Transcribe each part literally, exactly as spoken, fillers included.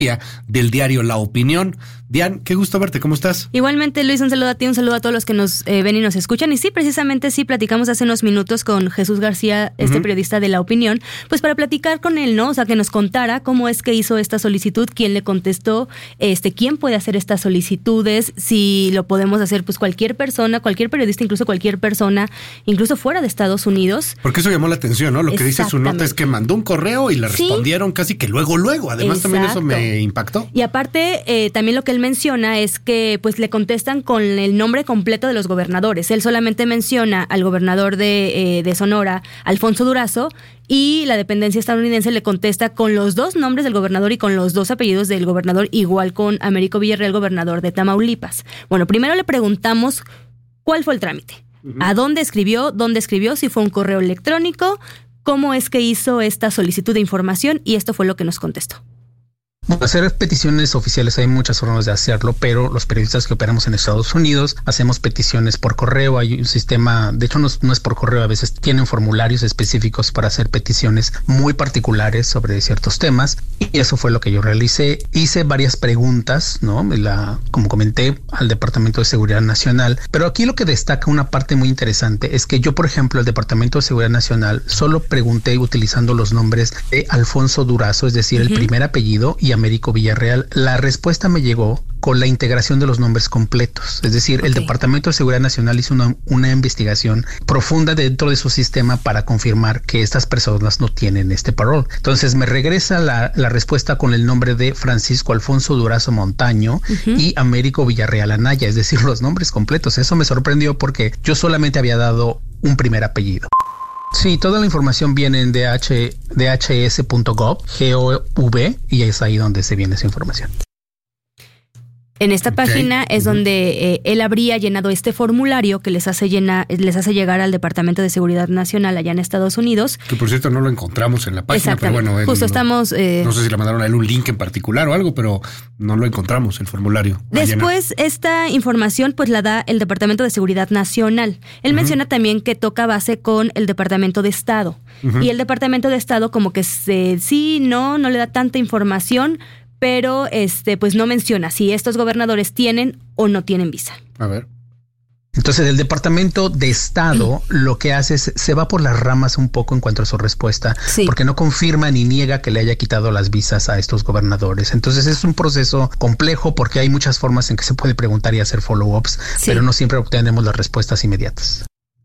del diario La Opinión. Dian, qué gusto verte, ¿cómo estás? Igualmente, Luis, un saludo a ti, un saludo a todos los que nos eh, ven y nos escuchan. Y sí, precisamente sí, platicamos hace unos minutos con Jesús García, este uh-huh. periodista de La Opinión, pues para platicar con él, ¿no? O sea, que nos contara cómo es que hizo esta solicitud, quién le contestó, este, quién puede hacer estas solicitudes, si lo podemos hacer pues cualquier persona, cualquier periodista, incluso cualquier persona, incluso fuera de Estados Unidos. Porque eso llamó la atención, ¿no? Lo que dice su nota es que mandó un correo y le sí. respondieron casi que luego, luego. Además, Exacto. también eso me impactó. Y aparte, eh, también lo que él menciona es que pues le contestan con el nombre completo de los gobernadores. Él solamente menciona al gobernador de, eh, de Sonora, Alfonso Durazo, y la dependencia estadounidense le contesta con los dos nombres del gobernador y con los dos apellidos del gobernador, igual con Américo Villarreal, gobernador de Tamaulipas. Bueno, primero le preguntamos cuál fue el trámite, uh-huh. a dónde escribió, dónde escribió, si fue un correo electrónico, cómo es que hizo esta solicitud de información, y esto fue lo que nos contestó. Bueno, hacer peticiones oficiales hay muchas formas de hacerlo, pero los periodistas que operamos en Estados Unidos hacemos peticiones por correo. Hay un sistema, de hecho no es, no es por correo, a veces tienen formularios específicos para hacer peticiones muy particulares sobre ciertos temas, y eso fue lo que yo realicé. Hice varias preguntas, ¿no? La, como comenté, al Departamento de Seguridad Nacional, pero aquí lo que destaca una parte muy interesante es que yo, por ejemplo, el Departamento de Seguridad Nacional solo pregunté utilizando los nombres de Alfonso Durazo, es decir, uh-huh. el primer apellido, y Américo Villarreal. La respuesta me llegó con la integración de los nombres completos. Es decir, okay. el Departamento de Seguridad Nacional hizo una, una investigación profunda dentro de su sistema para confirmar que estas personas no tienen este parol. Entonces me regresa la, la respuesta con el nombre de Francisco Alfonso Durazo Montaño uh-huh. y Américo Villarreal Anaya, es decir, los nombres completos. Eso me sorprendió porque yo solamente había dado un primer apellido. Sí, toda la información viene en D H S punto gov, G O V, y es ahí donde se viene esa información. En esta okay. página es uh-huh. donde eh, él habría llenado este formulario que les hace llenar, les hace llegar al Departamento de Seguridad Nacional allá en Estados Unidos. Que por cierto no lo encontramos en la página, pero bueno, él, justo estamos. Eh, no sé si le mandaron a él un link en particular o algo, pero no lo encontramos el formulario. Después esta información pues la da el Departamento de Seguridad Nacional. Él uh-huh. menciona también que toca base con el Departamento de Estado uh-huh. y el Departamento de Estado como que se, sí, no, no le da tanta información, pero este pues no menciona si estos gobernadores tienen o no tienen visa. A ver. Entonces el Departamento de Estado lo que hace es se va por las ramas un poco en cuanto a su respuesta, sí. porque no confirma ni niega que le haya quitado las visas a estos gobernadores. Entonces es un proceso complejo porque hay muchas formas en que se puede preguntar y hacer follow-ups, sí. pero no siempre obtenemos las respuestas inmediatas.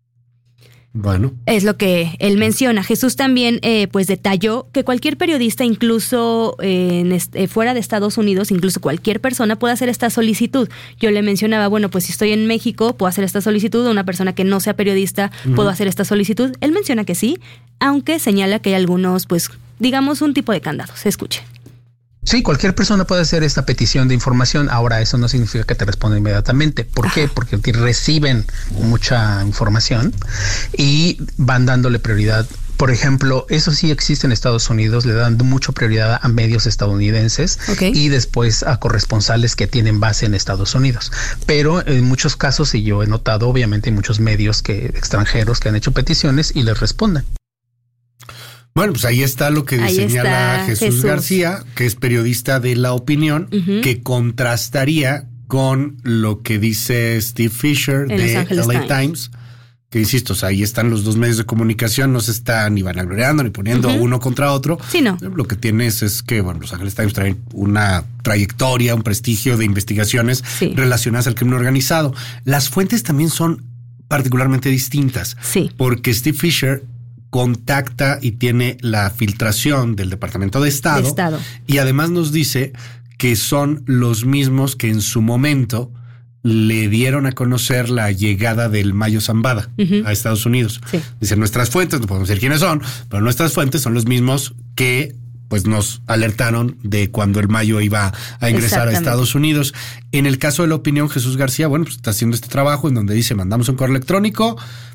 Bueno. Es lo que él menciona. Jesús también eh, pues detalló que cualquier periodista, incluso eh, en este, fuera de Estados Unidos, incluso cualquier persona puede hacer esta solicitud. Yo le mencionaba, bueno, pues si estoy en México, puedo hacer esta solicitud. Una persona que no sea periodista, uh-huh. puedo hacer esta solicitud. Él menciona que sí, aunque señala que hay algunos, pues, digamos, un tipo de candados. Escuche. Sí, cualquier persona puede hacer esta petición de información. Ahora, eso no significa que te responda inmediatamente. ¿Por qué? Porque reciben mucha información y van dándole prioridad. Por ejemplo, eso sí existe en Estados Unidos, le dan mucha prioridad a medios estadounidenses okay. y después a corresponsales que tienen base en Estados Unidos. Pero en muchos casos, y yo he notado, obviamente hay muchos medios que extranjeros que han hecho peticiones y les responden. Bueno, pues ahí está lo que señala Jesús, Jesús García, que es periodista de La Opinión, uh-huh. que contrastaría con lo que dice Steve Fisher en de L A Times. Times, que insisto, o sea, ahí están los dos medios de comunicación, no se están ni vanagloriando ni poniendo uh-huh. uno contra otro. Sí, no. Lo que tienes es que, bueno, Los Angeles Times traen una trayectoria, un prestigio de investigaciones sí. relacionadas al crimen organizado. Las fuentes también son particularmente distintas. Sí. Porque Steve Fisher contacta y tiene la filtración del Departamento de Estado, de Estado y además nos dice que son los mismos que en su momento le dieron a conocer la llegada del Mayo Zambada uh-huh. a Estados Unidos. Sí. Dicen nuestras fuentes, no podemos decir quiénes son, pero nuestras fuentes son los mismos que pues nos alertaron de cuando el Mayo iba a ingresar a Estados Unidos. En el caso de La Opinión, Jesús García, bueno, pues está haciendo este trabajo en donde dice mandamos un correo electrónico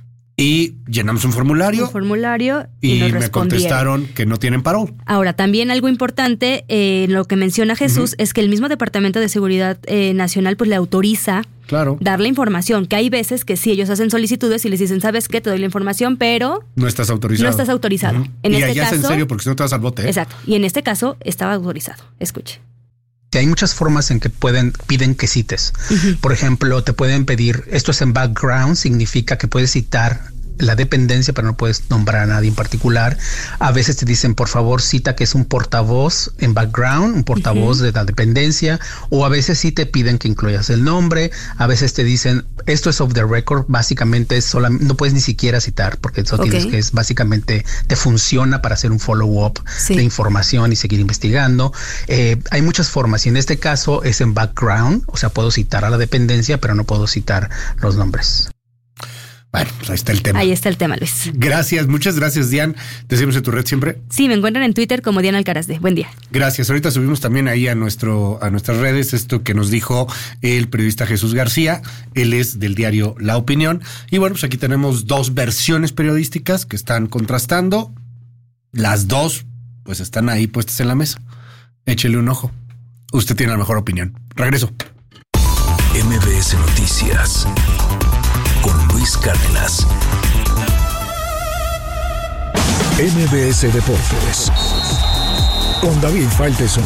y llenamos un formulario. Un formulario y, y nos me contestaron que no tienen parol. Ahora, también algo importante, eh, lo que menciona Jesús, uh-huh. es que el mismo Departamento de Seguridad eh, Nacional pues le autoriza claro. darle información, que hay veces que sí, ellos hacen solicitudes y les dicen, ¿sabes qué? Te doy la información, pero no estás autorizado. No estás autorizado. Uh-huh. En y este allá caso, es en serio porque si no te vas al bote. ¿eh? Exacto. Y en este caso estaba autorizado. Escuche. Hay muchas formas en que pueden piden que cites. Uh-huh. Por ejemplo, te pueden pedir, esto es en background, significa que puedes citar la dependencia, pero no puedes nombrar a nadie en particular. A veces te dicen, por favor, cita que es un portavoz en background, un portavoz uh-huh. de la dependencia, o a veces sí te piden que incluyas el nombre. A veces te dicen, esto es off the record, básicamente es sola, no puedes ni siquiera citar, porque eso okay. tienes que es básicamente te funciona para hacer un follow-up sí. de información y seguir investigando. Eh, hay muchas formas, y en este caso es en background, o sea, puedo citar a la dependencia, pero no puedo citar los nombres. Bueno, pues ahí está el tema. Ahí está el tema, Luis. Gracias, muchas gracias, Dian. ¿Te seguimos en tu red siempre? Sí, me encuentran en Twitter como Diana Alcarazde. Buen día. Gracias. Ahorita subimos también ahí a nuestro a nuestras redes esto que nos dijo el periodista Jesús García. Él es del diario La Opinión. Y bueno, pues aquí tenemos dos versiones periodísticas que están contrastando. Las dos, pues están ahí puestas en la mesa. Échele un ojo. Usted tiene la mejor opinión. Regreso. M B S Noticias con Luis Cárdenas. M B S Deportes con David Faitelson.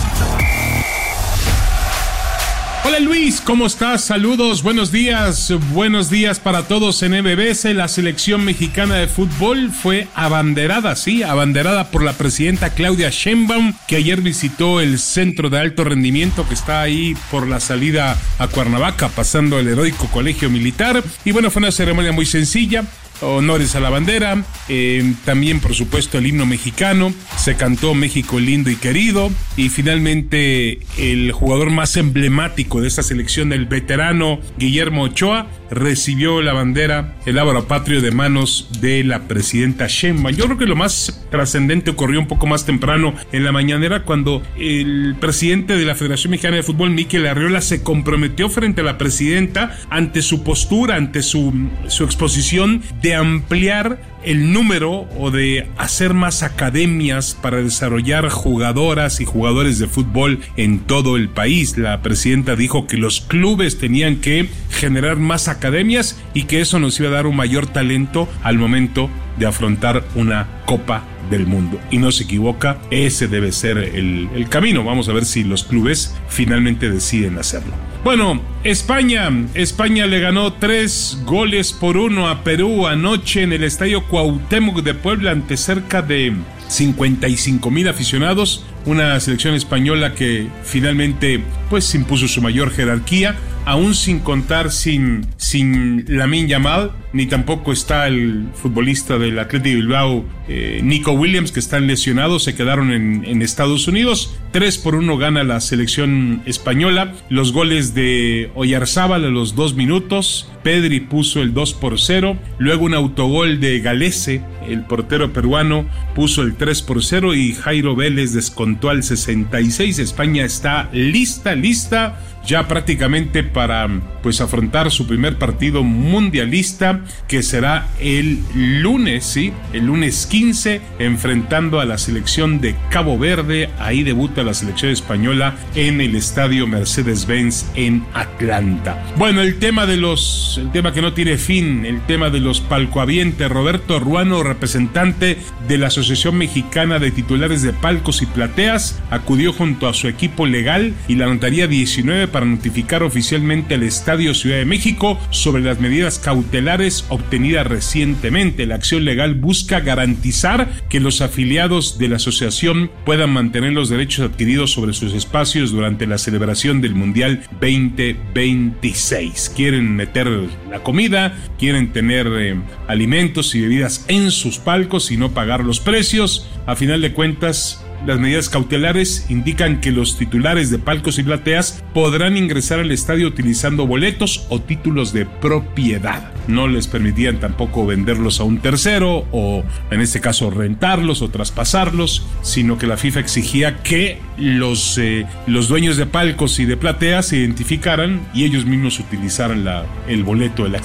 Hola Luis, ¿cómo estás? Saludos, buenos días, buenos días para todos en M B S. La selección mexicana de fútbol fue abanderada, sí, abanderada por la presidenta Claudia Sheinbaum, que ayer visitó el centro de alto rendimiento que está ahí por la salida a Cuernavaca, pasando el heroico colegio militar. Y bueno, fue una ceremonia muy sencilla. Honores a la bandera, eh, también por supuesto el himno mexicano, se cantó México lindo y querido, y finalmente el jugador más emblemático de esta selección, el veterano Guillermo Ochoa, recibió la bandera, el ábaro patrio, de manos de la presidenta Sheinbaum. Yo creo que lo más trascendente ocurrió un poco más temprano en la mañanera, cuando el presidente de la Federación Mexicana de Fútbol, Mikel Arriola, se comprometió frente a la presidenta ante su postura, ante su, su exposición, de ampliar el número o de hacer más academias para desarrollar jugadoras y jugadores de fútbol en todo el país. La presidenta dijo que los clubes tenían que generar más academias y que eso nos iba a dar un mayor talento al momento de afrontar una Copa del Mundo. Y no se equivoca, ese debe ser el, el camino. Vamos a ver si los clubes finalmente deciden hacerlo. Bueno, España, España le ganó tres goles por uno a Perú anoche en el Estadio Cuauhtémoc de Puebla ante cerca de cincuenta y cinco mil aficionados. Una selección española que finalmente pues impuso su mayor jerarquía, aún sin contar sin, sin Lamine Yamal, ni tampoco está el futbolista del Athletic Bilbao, eh, Nico Williams, que están lesionados, se quedaron en, en Estados Unidos. tres por uno gana la selección española. Los goles de Oyarzábal a los dos minutos, Pedri puso el dos por cero, luego un autogol de Galese, el portero peruano, puso el tres por cero y Jairo Vélez descontó al sesenta y seis. España está lista, lista ya prácticamente para pues afrontar su primer partido mundialista, que será el lunes, sí, el lunes quince, enfrentando a la selección de Cabo Verde. Ahí debuta la selección española en el estadio Mercedes-Benz en Atlanta. Bueno, el tema de los, el tema que no tiene fin, el tema de los palcohabientes. Roberto Ruano, representante de la Asociación Mexicana de Titulares de Palcos y Plateas, acudió junto a su equipo legal y la notaría diecinueve para notificar oficialmente al Estadio Ciudad de México sobre las medidas cautelares obtenidas recientemente. La acción legal busca garantizar que los afiliados de la asociación puedan mantener los derechos adquiridos sobre sus espacios durante la celebración del Mundial veinte veintiséis. Quieren meter la comida, quieren tener eh, alimentos y bebidas en sus palcos y no pagar los precios. A final de cuentas, las medidas cautelares indican que los titulares de palcos y plateas podrán ingresar al estadio utilizando boletos o títulos de propiedad. No les permitían tampoco venderlos a un tercero o, en este caso, rentarlos o traspasarlos, sino que la FIFA exigía que los, eh, los dueños de palcos y de plateas se identificaran y ellos mismos utilizaran la, el boleto, el acceso.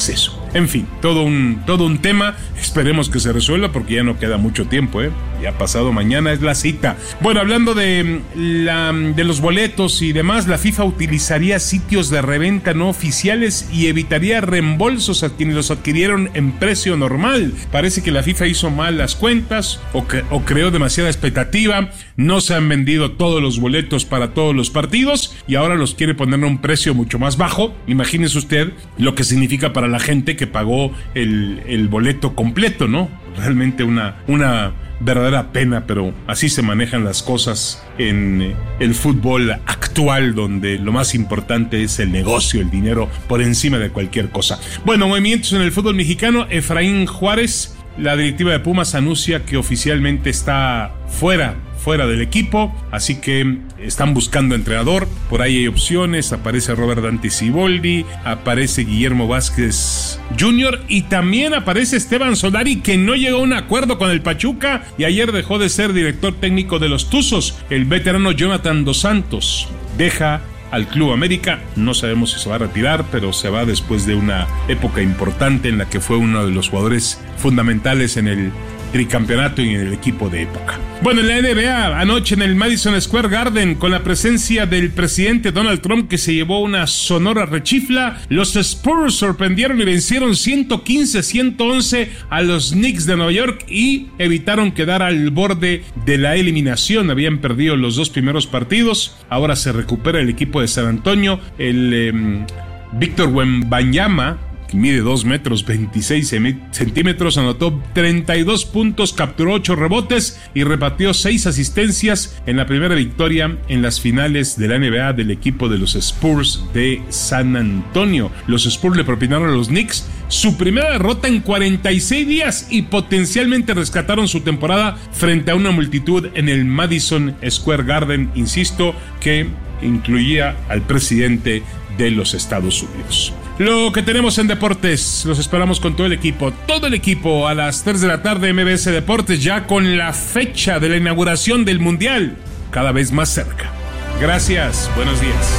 En fin, todo un, todo un tema. Esperemos que se resuelva porque ya no queda mucho tiempo, ¿eh? Ya pasado mañana es la cita. Bueno, hablando de, la, de los boletos y demás, la FIFA utilizaría sitios de reventa no oficiales y evitaría reembolsos a quienes los adquirieron en precio normal. Parece que la FIFA hizo mal las cuentas o, que, o creó demasiada expectativa. No se han vendido todos los boletos para todos los partidos y ahora los quiere poner a un precio mucho más bajo. Imagínese usted lo que significa para la gente que pagó el, el boleto completo, ¿no? Realmente una, una verdadera pena, pero así se manejan las cosas en el fútbol actual, donde lo más importante es el negocio, el dinero por encima de cualquier cosa. Bueno, movimientos en el fútbol mexicano. Efraín Juárez, la directiva de Pumas anuncia que oficialmente está fuera fuera del equipo, así que están buscando entrenador. Por ahí hay opciones, aparece Robert Dante Siboldi, aparece Guillermo Vázquez junior y también aparece Esteban Solari, que no llegó a un acuerdo con el Pachuca y ayer dejó de ser director técnico de los Tuzos. El veterano Jonathan Dos Santos deja al Club América, no sabemos si se va a retirar, pero se va después de una época importante en la que fue uno de los jugadores fundamentales en el tricampeonato y en el equipo de época. Bueno, en la N B A, anoche en el Madison Square Garden, con la presencia del presidente Donald Trump, que se llevó una sonora rechifla, los Spurs sorprendieron y vencieron ciento quince a ciento once a los Knicks de Nueva York y evitaron quedar al borde de la eliminación. Habían perdido los dos primeros partidos, ahora se recupera el equipo de San Antonio. El eh, Víctor Wembanyama, que mide dos metros veintiséis centímetros, anotó treinta y dos puntos, capturó ocho rebotes y repartió seis asistencias en la primera victoria en las finales de la N B A del equipo de los Spurs de San Antonio. Los Spurs le propinaron a los Knicks su primera derrota en cuarenta y seis días y potencialmente rescataron su temporada frente a una multitud en el Madison Square Garden, insisto, que incluía al presidente de los Estados Unidos. Lo que tenemos en deportes, los esperamos con todo el equipo, todo el equipo a las tres de la tarde, M B S Deportes, ya con la fecha de la inauguración del Mundial cada vez más cerca. Gracias, buenos días.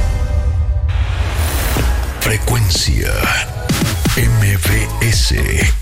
Frecuencia M B S.